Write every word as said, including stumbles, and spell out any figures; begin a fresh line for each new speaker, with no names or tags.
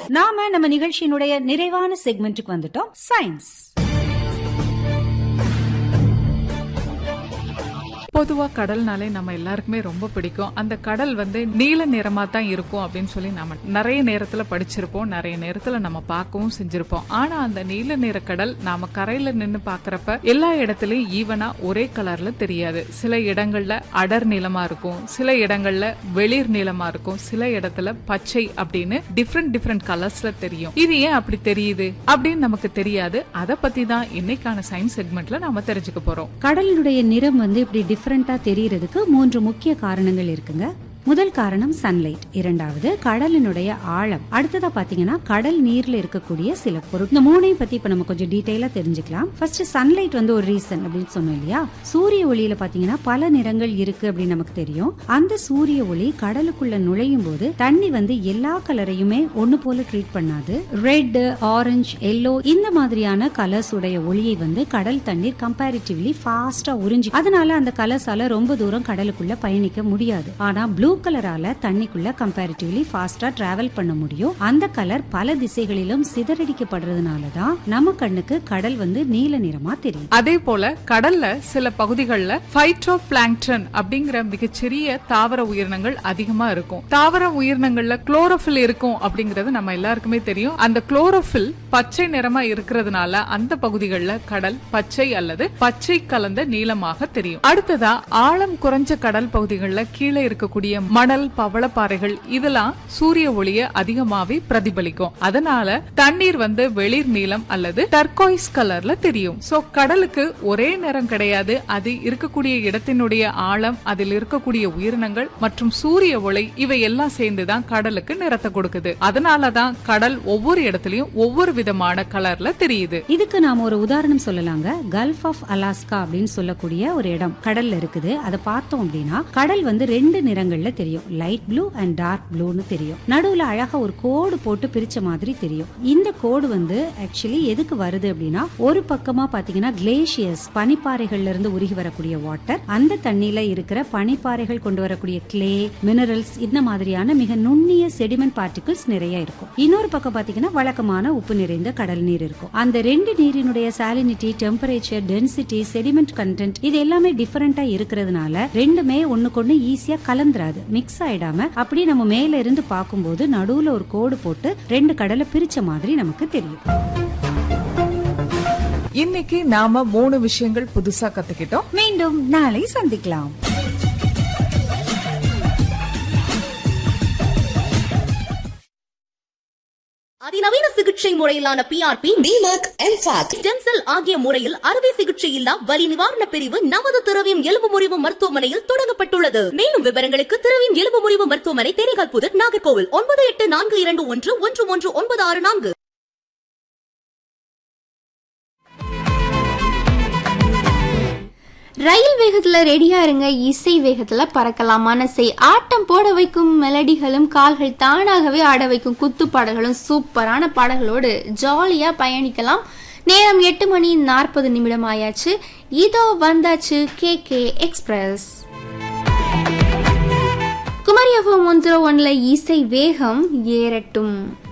நாம நம்ம நிகழ்ச்சியினுடைய நிறைவான செக்மெண்ட்டுக்கு வந்துட்டோம், சயின்ஸ்.
பொதுவா கடல்னாலே நம்ம எல்லாருக்குமே ரொம்ப பிடிக்கும். அந்த கடல் வந்து நீல நிறமா தான் இருக்கும் அப்படின்னு சொல்லி நம்ம நிறைய நேரத்துல படிச்சிருப்போம், நிறைய நேரத்துல நம்ம பார்க்கவும் செஞ்சிருப்போம். ஆனா அந்த நீல நிற கடல் நாம கரையில நின்னு பாக்குறப்ப எல்லா இடத்துலயும் ஈவனா ஒரே கலர்ல தெரியாது. சில இடங்கள்ல அடர் நீளமா இருக்கும், சில இடங்கள்ல வெளிர் நீளமா இருக்கும், சில இடத்துல பச்சை அப்படின்னு டிஃப்ரெண்ட் டிஃப்ரெண்ட் கலர்ஸ்ல தெரியும். இது ஏன் அப்படி தெரியுது அப்படின்னு நமக்கு தெரியாது. அதை பத்தி தான் இன்னைக்கான சயின்ஸ் செக்மெண்ட்ல நாம தெரிஞ்சுக்க போறோம்.
கடலினுடைய நிறம் வந்து இப்படி டிஃபரெண்டா தெரியறதுக்கு மூன்று முக்கிய காரணங்கள் இருக்குங்க. முதல் காரணம் சன்லைட், இரண்டாவது கடலினுடைய ஆழம், அடுத்ததா பாத்தீங்கன்னா கடல் நீர்ல இருக்கக்கூடிய சில பொருள். இந்த மூணையும் பத்தி இப்ப நம்ம கொஞ்சம் டீடைலா தெரிஞ்சுக்கலாம். ஃபர்ஸ்ட் சன்லைட் வந்து ஒரு ரீசன் அப்படின்னு சொன்னோம் இல்லையா. சூரிய ஒளியில பாத்தீங்கன்னா பல நிறங்கள் இருக்கு அப்படின்னு நமக்கு தெரியும். அந்த சூரிய ஒளி கடலுக்குள்ள நுழையும் போது தண்ணி வந்து எல்லா கலரையுமே ஒண்ணு போல ட்ரீட் பண்ணாது. ரெட், ஆரஞ்சு, எல்லோ இந்த மாதிரியான கலர்ஸ் உடைய ஒளியை வந்து கடல் தண்ணீர் கம்பேரிட்டிவ்லி ஃபாஸ்டா உறிஞ்சி, அதனால அந்த கலர்ஸால ரொம்ப தூரம் கடலுக்குள்ள பயணிக்க முடியாது. ஆனா ப்ளூ கலரால தண்ணிக்குள்ள கம்பேரிட்டிவ்லி ஃபாஸ்டா டிராவல் பண்ண முடியும். அந்த கலர் பல திசைகளிலும் சிதறடிக்கப்படுறதுனாலதான் நம்ம கண்ணுக்கு கடல் வந்து நீல நிறமா தெரியும்.
அதே போல கடல்ல சில பகுதிகளில் பைட்டோ பிளாங்டன் அப்படிங்கிற மிகச்சிறிய தாவர உயிரினங்கள் அதிகமா இருக்கும். தாவர உயிரினங்கள்ல குளோரோபில் இருக்கும் அப்படிங்கறது நம்ம எல்லாருக்குமே தெரியும். அந்த குளோரோபில் பச்சை நிறமா இருக்கிறதுனால அந்த பகுதிகளில் கடல் பச்சை அல்லது பச்சை கலந்த நீளமாக தெரியும். அடுத்ததா ஆழம் குறைஞ்ச கடல் பகுதிகளில் கீழே இருக்கக்கூடிய மணல், பவளப்பாறைகள் இதெல்லாம் சூரிய ஒளியை அதிகமாவே பிரதிபலிக்கும். அதனால தண்ணீர் வந்து வெளிர் நீலம் அல்லது டர்கோய்ஸ் கலர்ல தெரியும். சோ கடலுக்கு ஒரே நிறம் கிடையாது. அது இருக்கக்கூடிய இடத்தினுடைய ஆழம், அதில் இருக்கக்கூடிய உயிரினங்கள் மற்றும் சூரிய ஒளி இவை எல்லாம் சேர்ந்துதான் கடலுக்கு நிறத்தை கொடுக்குது. அதனாலதான் கடல் ஒவ்வொரு இடத்துலயும் ஒவ்வொரு விதமான கலர்ல தெரியுது.
இதுக்கு நாம ஒரு உதாரணம் சொல்லலாங்க. கல்ஃப் ஆஃப் அலாஸ்கா அப்படின்னு சொல்லக்கூடிய ஒரு இடம் கடல்ல இருக்குது. அதை பார்த்தோம் அப்படின்னா கடல் வந்து ரெண்டு நிறங்கள்ல தெரியும். லைட் ப்ளூ அண்ட் டார்க் ப்ளூன்னு தெரியும். நடுவுல அழகா ஒரு கோடு போட்டு பிரிச்ச மாதிரி தெரியும். இந்த கோடு வந்து ஆக்சுவலி எதுக்கு வருது அப்படின்னா, ஒரு பக்கமா பாத்தீங்கன்னா கிளேஷியர்ஸ், பனிப்பாறைகள்ல இருந்து உருகி வரக்கூடிய வாட்டர், அந்த தண்ணியில இருக்கிற பனிப்பாறைகள் கொண்டு வரக்கூடிய கிளே, மினரல்ஸ் இந்த மாதிரியான மிக நுண்ணிய செடிமெண்ட் பார்ட்டிகிள்ஸ் நிறைய இருக்கும். இன்னொரு பக்கம் பாத்தீங்கன்னா வழக்கமான உப்பு நிறைந்த கடல் நீர் இருக்கும். அந்த ரெண்டு நீரினுடைய சாலினிட்டி, டெம்பரேச்சர், டென்சிட்டி, செடிமெண்ட் கண்டென்ட் இது எல்லாமே டிஃபரெண்டா இருக்கிறதுனால ரெண்டுமே ஒண்ணுக்கொண்ணு ஈஸியா கலந்துராது, மிக்ஸ் ஆயிடாம அப்படி நம்ம மேல இருந்து பார்க்கும்போது நடுவுல ஒரு கோடு போட்டு ரெண்டு கடலை பிரிச்ச மாதிரி நமக்கு தெரியும்.
இன்னைக்கு நாம மூணு விஷயங்கள் புதுசா கத்துக்கிட்டோம்.
மீண்டும் நாளை சந்திக்கலாம்.
அதிநவீன சிகிச்சை முறையிலான B R B, டிமாக், எம்ஃபாக், stem cell ஆகிய முறையில் அறுவை சிகிச்சை இல்லா வலி நிவாரண பிரிவு நமது திரவியம் எலும்பு முறிவு மருத்துவமனையில் தொடங்கப்பட்டுள்ளது. மேலும் விவரங்களுக்கு திரவியம் எலும்பு முறிவு மருத்துவமனை, தேரைகால் புதர், நாகர்கோவில் ஒன்பது எட்டு நான்கு இரண்டு ஒன்று ஒன்று ஒன்று ஒன்பது ஆறு நான்கு.
ரயில் வேகத்துல ரெடியா இருங்க, இசை வேகத்துல பறக்கலாம். மனசை ஆட்டம் போட வைக்கும் மெலடிகளும் கால்கள் தானாகவே ஆட வைக்கும் குத்து பாடல்களும் சூப்பரான பாடல்களோடு ஜாலியா பயணிக்கலாம். நேரம் எட்டு மணி நாற்பது நிமிடம் ஆயாச்சு. இதோ வந்தாச்சு K K express. Kumari FM one zero ஒன்ல இசை வேகம் ஏறட்டும்.